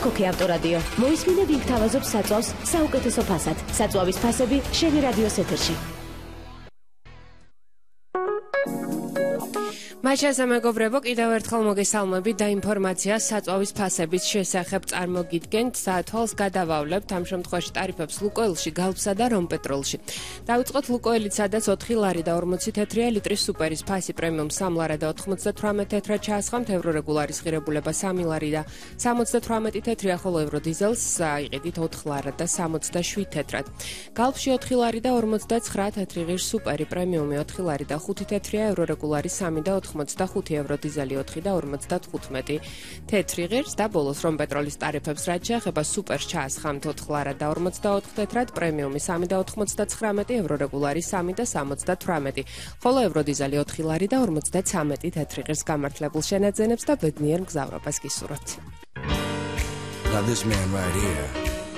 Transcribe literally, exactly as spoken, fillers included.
ქოქე ავტორადიო. მოისმინე ვინ გთავაზობს საწვავს საუკეთესო ფასად. საწვავის ფასები შენი რადიოს ეთერში. მაჩასა მეგობრებო, კიდევ ერთხელ მოგესალმებით და ინფორმაცია საწვავის ფასების შესახებ წარმოგიდგენთ. საათვალს გადავავლებთ ამ შემთხვევაში ტარიფებს ლუკოილში, გალფსა და რომპეტროლში. დავიწყოთ ლუკოილით, სადაც ოთხი ლარი და ორმოცი თეთრია ლიტრის სუპერის ფასი პრემიუმ სამი ლარი და ოთხმოცდათვრამეტი თეთრად ჩაასხამთ, ევრო რეგულარის ღირებულება სამი ლარი და სამოცდათვრამეტი თეთრია, ხოლო ევრო დიზელს აიყიდით ოთხ ლარად და სამოცდაშვიდ თეთრად. გალფში ოთხი ლარი და ორმოცდაცხრა თეთრი ღირს სუპერი პრემიუმი ოთხი ლარი და ხუთი თეთრია, ევრო რეგულარი სამი და ოთხმოცდახუთი ევრო დიზელი ოთხი და ორმოცდათხუთმეტი თეთრი ღირს და ბოლოს რომპეტროლის ტარიფებს რაც შეეხება სუპერს ჩაასხამთ ოთხ ლარად და ორმოცდაოთხ თეთრად პრემიუმი სამი და ოთხმოცდაცხრამეტი ევრო რეგულარი სამი და სამოცდათვრამეტი ხოლო ევრო დიზელი ოთხი ლარი და ორმოცდაცამეტი თეთრი ღირს გამართლებულ შენაძენებს და ბედნიერ მგზავრობას გისურვებთ. Now this man right here